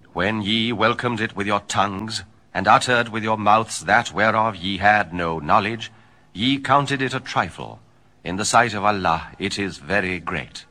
when ye welcomed it with your tongues, and uttered with your mouths that whereof ye had no knowledge, ye counted it a trifle. In the sight of Allah it is very great.